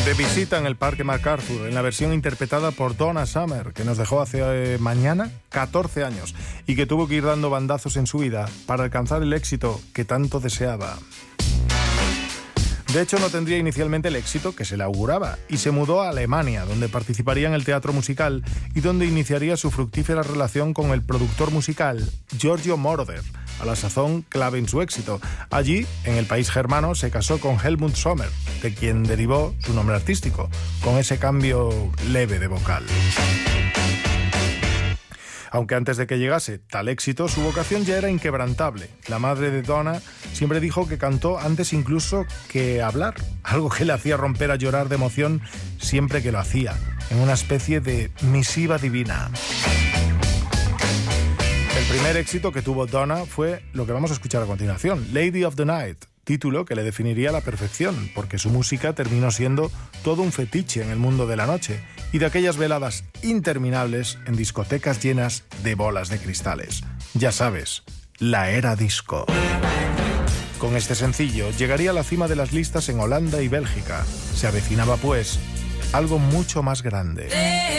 De visita en el Parque MacArthur, en la versión interpretada por Donna Summer, que nos dejó hace mañana 14 años y que tuvo que ir dando bandazos en su vida para alcanzar el éxito que tanto deseaba. De hecho, no tendría inicialmente el éxito que se le auguraba y se mudó a Alemania, donde participaría en el teatro musical y donde iniciaría su fructífera relación con el productor musical Giorgio Moroder, a la sazón clave en su éxito. Allí, en el país germano, se casó con Helmut Sommer, de quien derivó su nombre artístico, con ese cambio leve de vocal. Aunque antes de que llegase tal éxito, su vocación ya era inquebrantable. La madre de Donna siempre dijo que cantó antes incluso que hablar, algo que le hacía romper a llorar de emoción siempre que lo hacía, en una especie de misiva divina. El primer éxito que tuvo Donna fue lo que vamos a escuchar a continuación, Lady of the Night, título que le definiría a la perfección, porque su música terminó siendo todo un fetiche en el mundo de la noche y de aquellas veladas interminables en discotecas llenas de bolas de cristales. Ya sabes, la era disco. Con este sencillo llegaría a la cima de las listas en Holanda y Bélgica. Se avecinaba, pues, algo mucho más grande.